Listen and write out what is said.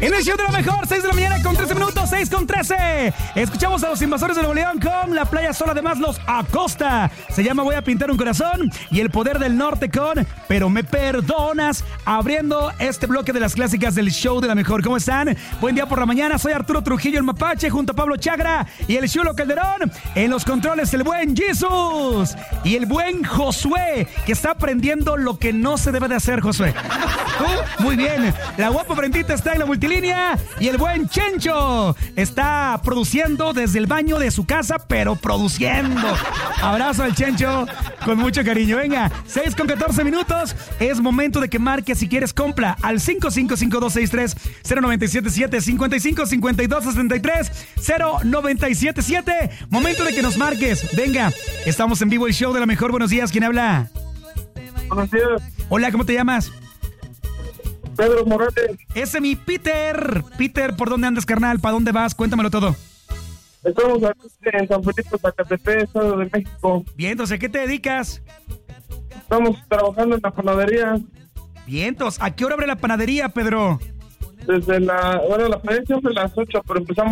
En el show de la mejor, 6 de la mañana con 13 minutos, 6 con 13. Escuchamos a los Invasores de Nuevo León con La Playa Sola, además los Acosta. Se llama Voy a pintar un corazón. Y El Poder del Norte con Pero me perdonas. Abriendo este bloque de las clásicas del show de la mejor. ¿Cómo están? Buen día por la mañana. Soy Arturo Trujillo, el Mapache, junto a Pablo Chagra y el Chulo Calderón. En los controles, el buen Jesús y el buen Josué, que está aprendiendo lo que no se debe de hacer, Josué. Muy bien. La guapa Brendita está en la multilínea y el buen Chencho está produciendo desde el baño de su casa, pero produciendo. Abrazo al Chencho con mucho cariño. Venga, 6 con 14 minutos. Es momento de que marques si quieres compra al 5552630977 5552630977. Momento de que nos marques. Venga, estamos en vivo, el show de la mejor. Buenos días, ¿quién habla? Buenos días. Hola, ¿cómo te llamas? Pedro Morales. Ese mi Peter. Peter, ¿por dónde andas, carnal? ¿Para dónde vas? Cuéntamelo todo. Estamos aquí en San Felipe, Zacatepec, Estado de México. Vientos, ¿a qué te dedicas? Estamos trabajando en la panadería. Vientos, ¿a qué hora abre la panadería, Pedro? Desde la panadería siempre a las 8, pero empezamos